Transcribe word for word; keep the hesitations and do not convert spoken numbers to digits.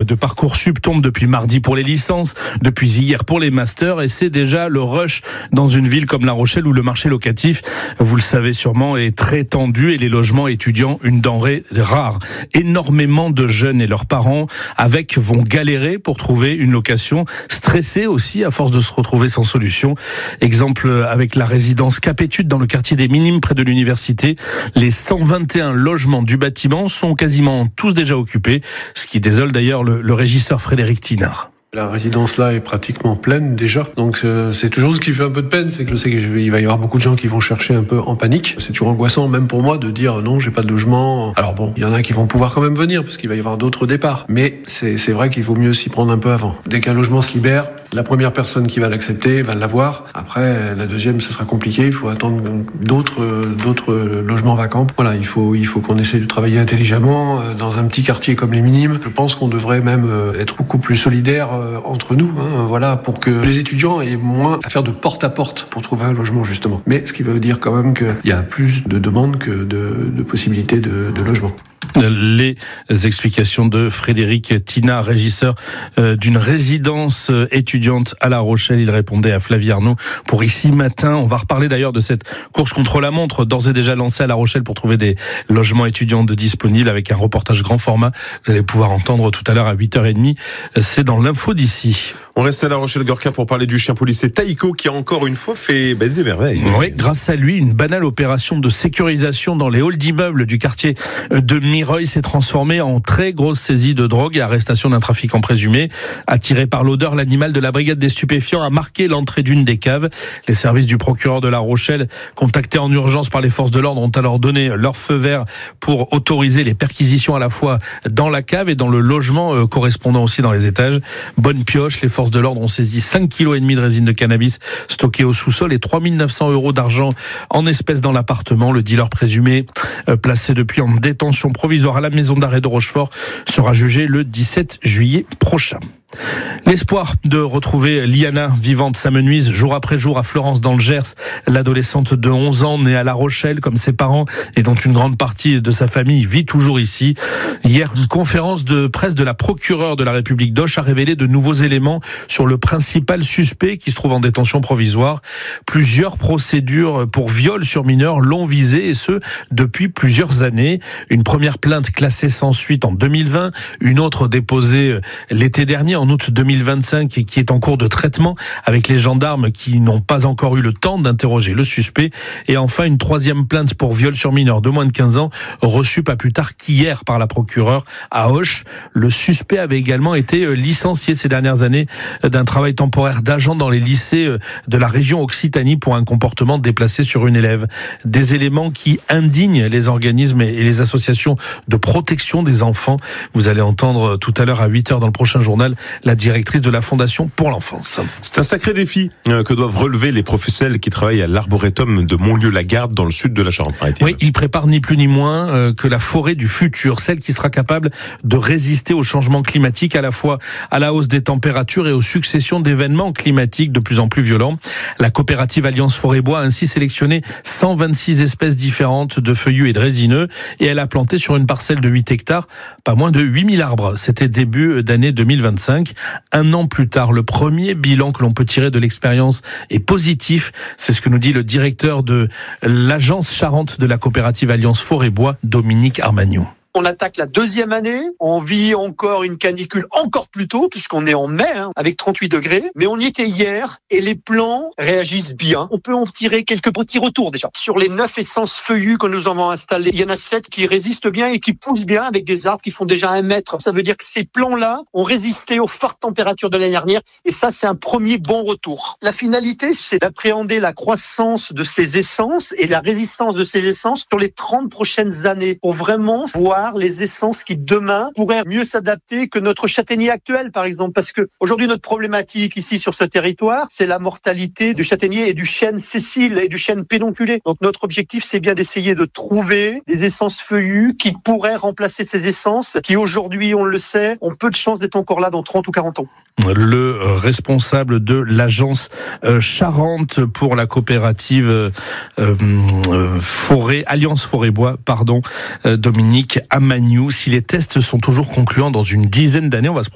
de Parcoursup tombe depuis mardi pour les licences, depuis hier pour les masters, et c'est déjà le rush dans une ville comme La Rochelle où le marché locatif, vous le savez sûrement, est très tendu et les logements étudiants une denrée rare. Énormément de jeunes et leurs parents avec vont galérer pour trouver une location, stressés aussi à force de se retrouver sans solution. Exemple avec la résidence Cap-Études dans le quartier des Minimes près de l'université. Les cent vingt et un logements du bâtiment sont quasiment tous déjà occupés, ce qui désole d'ailleurs le, le régisseur Frédéric Tinard. La résidence là est pratiquement pleine déjà, donc euh, c'est toujours ce qui fait un peu de peine, c'est que je sais qu'il va y avoir beaucoup de gens qui vont chercher un peu en panique. C'est toujours angoissant même pour moi de dire non, j'ai pas de logement. Alors bon, il y en a qui vont pouvoir quand même venir parce qu'il va y avoir d'autres départs, mais c'est, c'est vrai qu'il vaut mieux s'y prendre un peu avant. Dès qu'un logement se libère, la première personne qui va l'accepter va l'avoir. Après, la deuxième, ce sera compliqué. Il faut attendre d'autres, d'autres logements vacants. Voilà, il faut, il faut qu'on essaie de travailler intelligemment dans un petit quartier comme les Minimes. Je pense qu'on devrait même être beaucoup plus solidaires entre nous, hein, voilà, pour que les étudiants aient moins à faire de porte à porte pour trouver un logement justement. Mais ce qui veut dire quand même qu'il y a plus de demandes que de, de possibilités de, de logement. Les explications de Frédéric Tinard, régisseur d'une résidence étudiante à La Rochelle. Il répondait à Flavie Arnaud pour Ici Matin. On va reparler d'ailleurs de cette course contre la montre, d'ores et déjà lancée à La Rochelle pour trouver des logements étudiants de disponibles, avec un reportage grand format. Vous allez pouvoir entendre tout à l'heure à huit heures trente. C'est dans l'info d'ici. On reste à La Rochelle-Gorka pour parler du chien policier Taïko qui a encore une fois fait bah, des merveilles. Oui, grâce à lui, une banale opération de sécurisation dans les halls d'immeubles du quartier de Mireuil s'est transformée en très grosse saisie de drogue et arrestation d'un trafiquant présumé. Attiré par l'odeur, l'animal de la brigade des stupéfiants a marqué l'entrée d'une des caves. Les services du procureur de La Rochelle, contactés en urgence par les forces de l'ordre, ont alors donné leur feu vert pour autoriser les perquisitions à la fois dans la cave et dans le logement euh, correspondant aussi dans les étages. Bonne pioche, les forces de l'ordre ont saisi cinq virgule cinq kilos de résine de cannabis stockée au sous-sol et trois mille neuf cents euros d'argent en espèces dans l'appartement. Le dealer présumé, euh, placé depuis en détention provisoire à la maison d'arrêt de Rochefort, sera jugé le dix-sept juillet prochain. L'espoir de retrouver Liana vivante s'amenuise jour après jour à Florence dans le Gers. L'adolescente de onze ans née à La Rochelle comme ses parents et dont une grande partie de sa famille vit toujours ici. Hier, une conférence de presse de la procureure de la République d'Auch a révélé de nouveaux éléments sur le principal suspect qui se trouve en détention provisoire. Plusieurs procédures pour viol sur mineurs l'ont visé et ce depuis plusieurs années. Une première plainte classée sans suite en deux mille vingt, une autre déposée l'été dernier en août deux mille vingt-cinq et qui est en cours de traitement avec les gendarmes qui n'ont pas encore eu le temps d'interroger le suspect. Et enfin, une troisième plainte pour viol sur mineur de moins de quinze ans reçue pas plus tard qu'hier par la procureure à Auch. Le suspect avait également été licencié ces dernières années d'un travail temporaire d'agent dans les lycées de la région Occitanie pour un comportement déplacé sur une élève. Des éléments qui indignent les organismes et les associations de protection des enfants. Vous allez entendre tout à l'heure à huit heures dans le prochain journal la directrice de la Fondation pour l'enfance. C'est un sacré défi que doivent relever les professionnels qui travaillent à l'arboretum de Montlieu-la-Garde dans le sud de la Charente-Maritime. Oui, ils préparent ni plus ni moins que la forêt du futur, celle qui sera capable de résister au changement climatique, à la fois à la hausse des températures et aux successions d'événements climatiques de plus en plus violents. La coopérative Alliance Forêt-Bois a ainsi sélectionné cent vingt-six espèces différentes de feuillus et de résineux et elle a planté sur une parcelle de huit hectares pas moins de huit mille arbres. C'était début d'année deux mille vingt-cinq. Un an plus tard, le premier bilan que l'on peut tirer de l'expérience est positif. C'est ce que nous dit le directeur de l'agence Charente de la coopérative Alliance Forêt-Bois, Dominique Armagnon. On attaque la deuxième année, on vit encore une canicule encore plus tôt, puisqu'on est en mai, hein, avec trente-huit degrés, mais on y était hier, et les plants réagissent bien. On peut en tirer quelques petits retours déjà. Sur les neuf essences feuillues que nous avons installées, il y en a sept qui résistent bien et qui poussent bien avec des arbres qui font déjà un mètre. Ça veut dire que ces plants-là ont résisté aux fortes températures de l'année dernière, et ça, c'est un premier bon retour. La finalité, c'est d'appréhender la croissance de ces essences et la résistance de ces essences sur les trente prochaines années, pour vraiment voir les essences qui demain pourraient mieux s'adapter que notre châtaignier actuel, par exemple. Parce que aujourd'hui, notre problématique ici sur ce territoire, c'est la mortalité du châtaignier et du chêne sessile et du chêne pédonculé. Donc notre objectif, c'est bien d'essayer de trouver des essences feuillues qui pourraient remplacer ces essences qui aujourd'hui, on le sait, ont peu de chances d'être encore là dans trente ou quarante ans. Le responsable de l'agence Charente pour la coopérative euh, euh, Forêt, Alliance Forêt-Bois, pardon, euh, Dominique Armagnon. Si les tests sont toujours concluants dans une dizaine d'années, on va se